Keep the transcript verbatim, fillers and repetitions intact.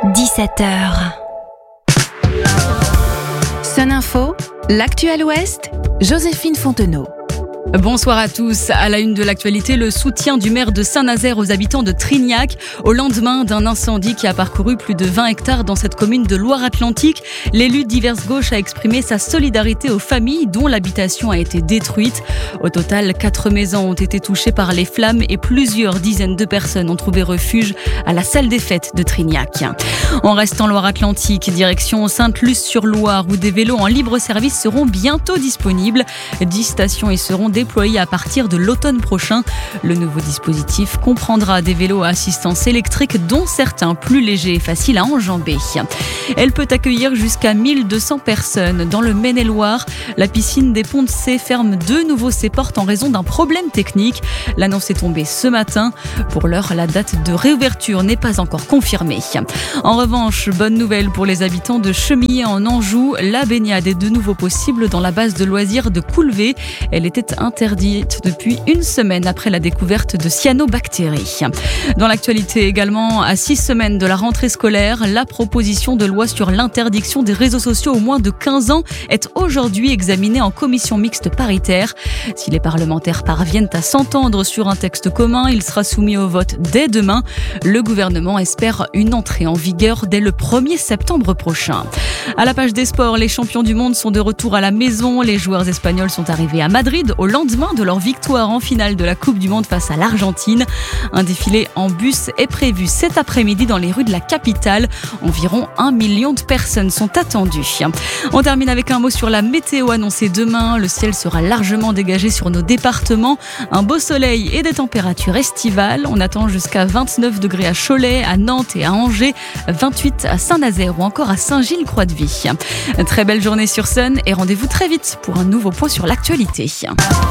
dix-sept heures. Sun Info, l'actuel Ouest, Joséphine Fontenot. Bonsoir à tous. À la une de l'actualité, le soutien du maire de Saint-Nazaire aux habitants de Trignac au lendemain d'un incendie qui a parcouru plus de vingt hectares dans cette commune de Loire-Atlantique. L'élu Diverses Gauches a exprimé sa solidarité aux familles dont l'habitation a été détruite. Au total, quatre maisons ont été touchées par les flammes et plusieurs dizaines de personnes ont trouvé refuge à la salle des fêtes de Trignac. On reste en Loire-Atlantique, direction Sainte-Luce-sur-Loire où des vélos en libre service seront bientôt disponibles. dix stations y seront déployé à partir de l'automne prochain. Le nouveau dispositif comprendra des vélos à assistance électrique dont certains plus légers et faciles à enjamber. Elle peut accueillir jusqu'à mille deux cents personnes. Dans le Maine-et-Loire, la piscine des Ponts de Cé ferme de nouveau ses portes en raison d'un problème technique. L'annonce est tombée ce matin. Pour l'heure, la date de réouverture n'est pas encore confirmée. En revanche, bonne nouvelle pour les habitants de Chemillé en Anjou. La baignade est de nouveau possible dans la base de loisirs de Coulvé. Elle était interdite depuis une semaine après la découverte de cyanobactéries. Dans l'actualité également, à six semaines de la rentrée scolaire, la proposition de loi sur l'interdiction des réseaux sociaux aux moins de quinze ans est aujourd'hui examinée en commission mixte paritaire. Si les parlementaires parviennent à s'entendre sur un texte commun, il sera soumis au vote dès demain. Le gouvernement espère une entrée en vigueur dès le premier septembre prochain. À la page des sports, les champions du monde sont de retour à la maison. Les joueurs espagnols sont arrivés à Madrid au lendemain de leur victoire en finale de la Coupe du Monde face à l'Argentine. Un défilé en bus est prévu cet après-midi dans les rues de la capitale. Environ un million de personnes sont attendues. On termine avec un mot sur la météo annoncée demain. Le ciel sera largement dégagé sur nos départements. Un beau soleil et des températures estivales. On attend jusqu'à vingt-neuf degrés à Cholet, à Nantes et à Angers, vingt-huit à Saint-Nazaire ou encore à Saint-Gilles-Croix-de-Vie. Très belle journée sur Sun et rendez-vous très vite pour un nouveau point sur l'actualité.